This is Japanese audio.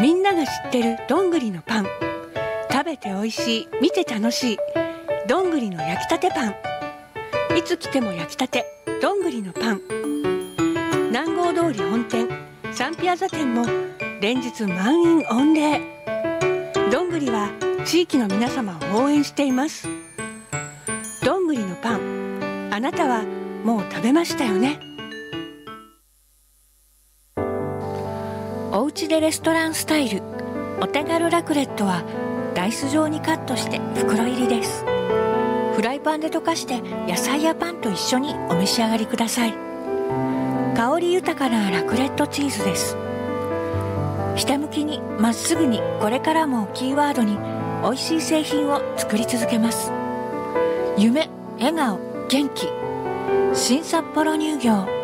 みんなが知ってるどんぐりのパン、食べて美味しい、見て楽しいどんぐりの焼きたてパン。いつ来ても焼きたてどんぐりのパン。南郷通り本店サンピアザ店も連日満員御礼。どんぐりは地域の皆様を応援しています。どんぐりのパン、あなたはもう食べましたよね。おうちでレストランスタイルお手軽ラクレットはダイス状にカットして袋入りです。フライパンで溶かして野菜やパンと一緒にお召し上がりください。香り豊かなラクレットチーズです。ひたむきにまっすぐに、これからもキーワードに美味しい製品を作り続けます。夢、笑顔、元気、新札幌乳業。